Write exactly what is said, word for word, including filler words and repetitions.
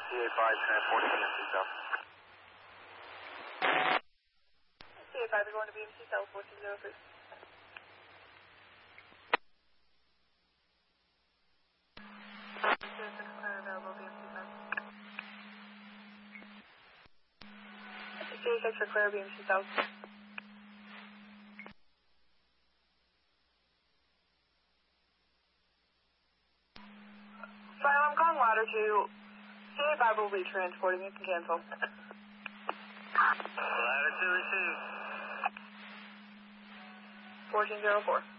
C A five transporting B M C South. C A five, you're going to B M C South four two zero three. Available B M C South. C A six for clear B M C South. Fire, I'm calling latitude. C A five will be transporting. You can cancel. Latitude received. fourteen zero four.